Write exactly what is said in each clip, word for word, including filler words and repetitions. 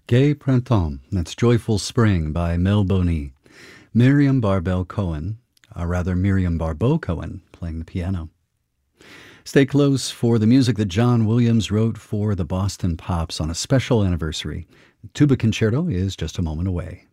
Gai Printemps, that's Joyful Spring by Mel Boney. Miriam Barbell Cohen, or rather Miriam Barbeau Cohen, playing the piano. Stay close for the music that John Williams wrote for the Boston Pops on a special anniversary. Tuba Concerto is just a moment away.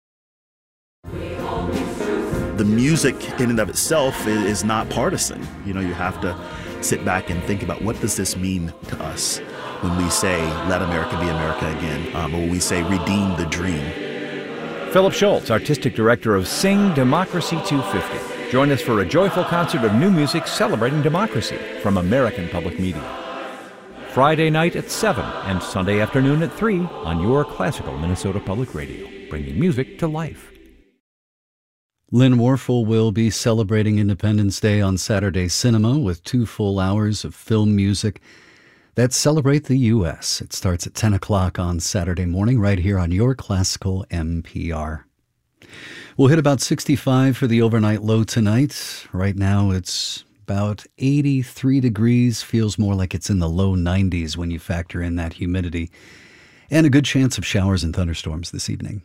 The music in and of itself is not partisan. You know, you have to sit back and think about, what does this mean to us when we say, let America be America again, um, or when we say, redeem the dream. Philip Schultz, Artistic Director of Sing Democracy two fifty. Join us for a joyful concert of new music celebrating democracy from American Public Media. Friday night at seven and Sunday afternoon at three on your classical Minnesota Public Radio, bringing music to life. Lynn Warfel will be celebrating Independence Day on Saturday Cinema with two full hours of film music that celebrate the U S It starts at ten o'clock on Saturday morning right here on your classical M P R. We'll hit about sixty-five for the overnight low tonight. Right now it's about eighty-three degrees, feels more like it's in the low nineties when you factor in that humidity, and a good chance of showers and thunderstorms this evening.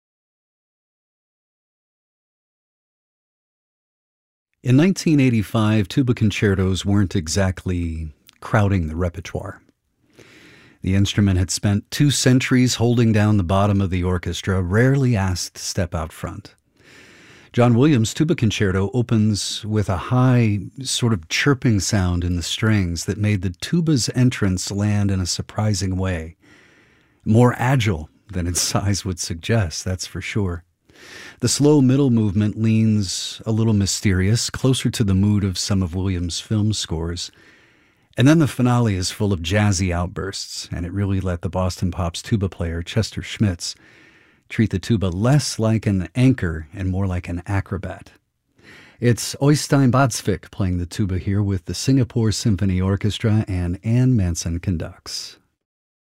In nineteen eighty-five, tuba concertos weren't exactly crowding the repertoire. The instrument had spent two centuries holding down the bottom of the orchestra, rarely asked to step out front. John Williams' Tuba Concerto opens with a high, sort of chirping sound in the strings that made the tuba's entrance land in a surprising way. More agile than its size would suggest, that's for sure. The slow middle movement leans a little mysterious, closer to the mood of some of Williams' film scores. And then the finale is full of jazzy outbursts, and it really let the Boston Pops tuba player, Chester Schmitz, treat the tuba less like an anchor and more like an acrobat. It's Oystein Badsvik playing the tuba here with the Singapore Symphony Orchestra, and Ann Manson conducts.